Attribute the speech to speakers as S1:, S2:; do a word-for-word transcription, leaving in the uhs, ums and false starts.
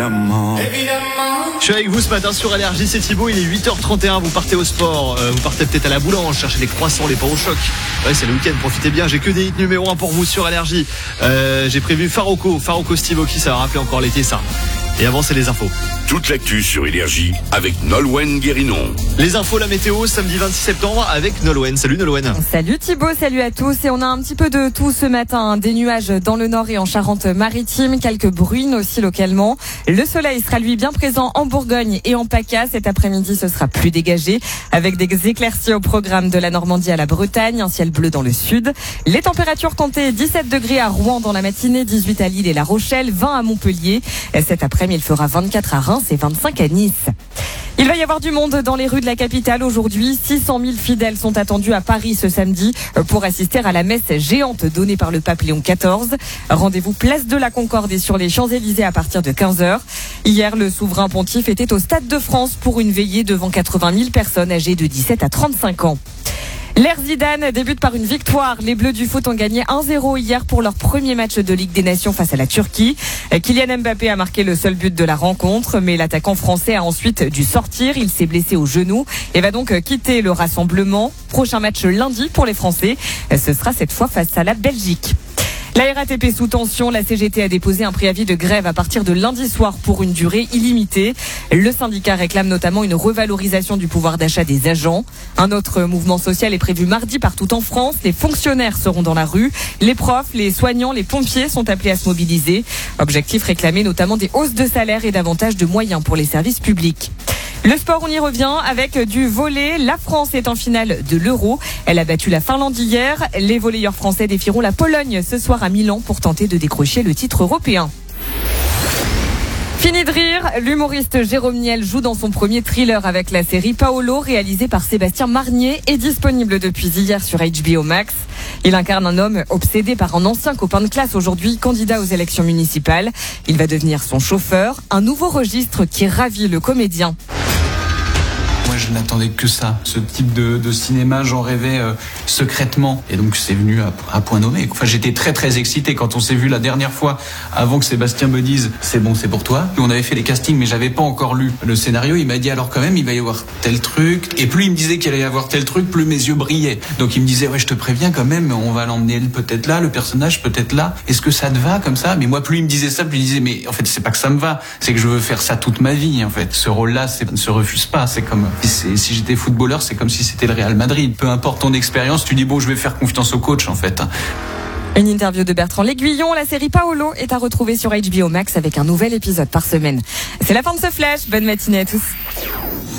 S1: Je suis avec vous ce matin sur Allergie, c'est Thibaut, il est huit heures trente et un, vous partez au sport, euh, vous partez peut-être à la boulange, chercher les croissants, les pains au choc. Ouais, c'est le week-end, profitez bien, j'ai que des hits numéro un pour vous sur Allergie. Euh, j'ai prévu Faroko, Faroko Steve Aoki, ça va rappeler encore l'été ça. Et avant, c'est les infos.
S2: Toute l'actu sur Énergie avec Nolwenn Guérinon.
S1: Les infos, la météo, samedi vingt-six septembre avec Nolwenn. Salut Nolwenn.
S3: Salut Thibaut, salut à tous. Et on a un petit peu de tout ce matin. Des nuages dans le nord et en Charente-Maritime. Quelques bruines aussi localement. Le soleil sera lui bien présent en Bourgogne et en PACA. Cet après-midi, ce sera plus dégagé. Avec des éclaircies au programme de la Normandie à la Bretagne. Un ciel bleu dans le sud. Les températures comptaient dix-sept degrés à Rouen dans la matinée, dix-huit à Lille et La Rochelle, vingt à Montpellier. Cet après-midi, il fera vingt-quatre à Reims et vingt-cinq à Nice. Il va y avoir du monde dans les rues de la capitale aujourd'hui. six cent mille fidèles sont attendus à Paris ce samedi pour assister à la messe géante donnée par le pape Léon quatorze. Rendez-vous place de la Concorde et sur les Champs-Élysées à partir de quinze heures. Hier, le souverain pontife était au Stade de France pour une veillée devant quatre-vingt mille personnes âgées de dix-sept à trente-cinq ans. L'Air Zidane débute par une victoire. Les Bleus du foot ont gagné un zéro hier pour leur premier match de Ligue des Nations face à la Turquie. Kylian Mbappé a marqué le seul but de la rencontre, mais l'attaquant français a ensuite dû sortir. Il s'est blessé au genou et va donc quitter le rassemblement. Prochain match lundi pour les Français. Ce sera cette fois face à la Belgique. La R A T P sous tension, la C G T a déposé un préavis de grève à partir de lundi soir pour une durée illimitée. Le syndicat réclame notamment une revalorisation du pouvoir d'achat des agents. Un autre mouvement social est prévu mardi partout en France. Les fonctionnaires seront dans la rue. Les profs, les soignants, les pompiers sont appelés à se mobiliser. Objectif réclamer notamment des hausses de salaire et davantage de moyens pour les services publics. Le sport, on y revient avec du volley. La France est en finale de l'Euro. Elle a battu la Finlande hier. Les volleyeurs français défieront la Pologne ce soir à Milan pour tenter de décrocher le titre européen. Fini de rire, l'humoriste Jérôme Niel joue dans son premier thriller avec la série Paolo, réalisée par Sébastien Marnier et disponible depuis hier sur H B O Max. Il incarne un homme obsédé par un ancien copain de classe, aujourd'hui candidat aux élections municipales. Il va devenir son chauffeur, un nouveau registre qui ravit le comédien.
S4: Moi, je n'attendais que ça. Ce type de, de cinéma, j'en rêvais euh, secrètement. Et donc, c'est venu à, à point nommé. Enfin, j'étais très, très excité quand on s'est vu la dernière fois, avant que Sébastien me dise « c'est bon, c'est pour toi ». On avait fait les castings, mais j'avais pas encore lu le scénario. Il m'a dit « alors quand même, il va y avoir tel truc ». Et plus il me disait qu'il allait y avoir tel truc, plus mes yeux brillaient. Donc, il me disait « ouais, je te préviens quand même, on va l'emmener peut-être là, le personnage peut-être là. Est-ce que ça te va comme ça ?» Mais moi, plus il me disait ça, plus il disait « mais en fait, c'est pas que ça me va, c'est que je veux faire ça toute ma vie, en fait. Ce rôle-là, c'est, ne se refuse pas. C'est comme... C'est, si j'étais footballeur, c'est comme si c'était le Real Madrid. Peu importe ton expérience, tu dis bon, je vais faire confiance au coach en fait.
S3: Une interview de Bertrand L'Aiguillon. La série Paolo est à retrouver sur H B O Max avec un nouvel épisode par semaine. C'est la fin de ce flash. Bonne matinée à tous.